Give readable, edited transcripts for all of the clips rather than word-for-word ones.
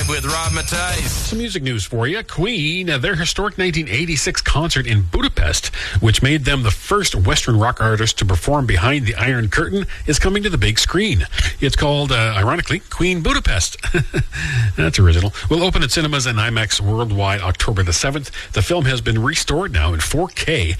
with Rob Matthijs. Some music news for you. Queen, their historic 1986 concert in Budapest, which made them the first Western rock artist to perform behind the Iron Curtain, is coming to the big screen. It's called, ironically, Queen Budapest. That's original. Will open at cinemas and IMAX worldwide October the 7th. The film has been restored now in 4K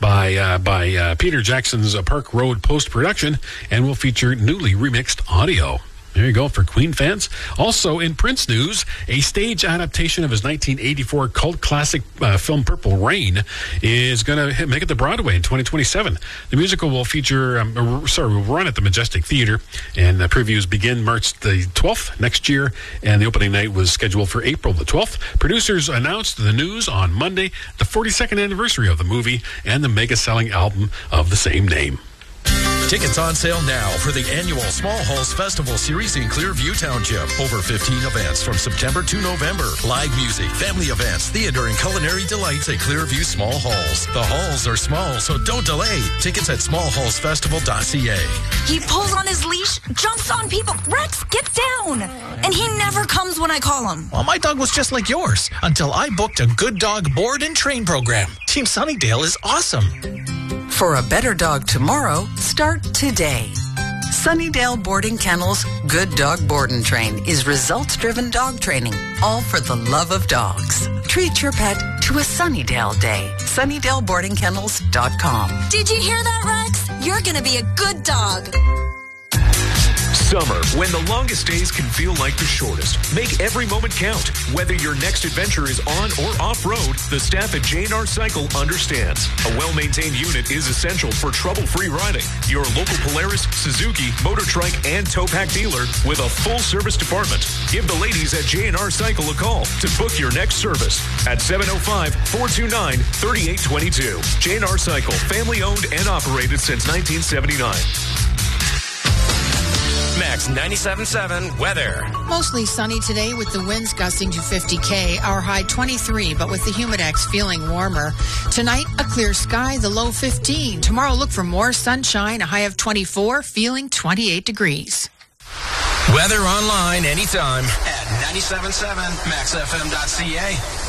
by Peter Jackson's Park Road post-production and will feature newly remixed audio. There you go for Queen fans. Also, in Prince news, a stage adaptation of his 1984 cult classic film Purple Rain is going to make it to Broadway in 2027. The musical will will run at the Majestic Theater, and the previews begin March the 12th next year, and the opening night was scheduled for April the 12th. Producers announced the news on Monday, the 42nd anniversary of the movie and the mega-selling album of the same name. Tickets on sale now for the annual Small Halls Festival Series in Clearview Township. Over 15 events from September to November. Live music, family events, theater, and culinary delights at Clearview Small Halls. The halls are small, so don't delay. Tickets at smallhallsfestival.ca. He pulls on his leash, jumps on people. Rex, get down! And he never comes when I call him. Well, my dog was just like yours until I booked a Good Dog board and train program. Team Sunnydale is awesome. For a better dog tomorrow, start today. Sunnydale Boarding Kennels Good Dog Board and Train is results-driven dog training, all for the love of dogs. Treat your pet to a Sunnydale day. SunnydaleBoardingKennels.com. Did you hear that, Rex? You're gonna be a good dog. Summer, when the longest days can feel like the shortest. Make every moment count. Whether your next adventure is on or off-road, the staff at J&R Cycle understands. A well-maintained unit is essential for trouble-free riding. Your local Polaris, Suzuki, Motortrike, and Towpack dealer with a full-service department. Give the ladies at J&R Cycle a call to book your next service at 705-429-3822. J&R Cycle, family-owned and operated since 1979. Max 97.7 weather. Mostly sunny today with the winds gusting to 50 Our high 23, but with the humidex feeling warmer. Tonight, a clear sky, the low 15. Tomorrow, look for more sunshine, a high of 24, feeling 28 degrees. Weather online anytime at 97.7 maxfm.ca.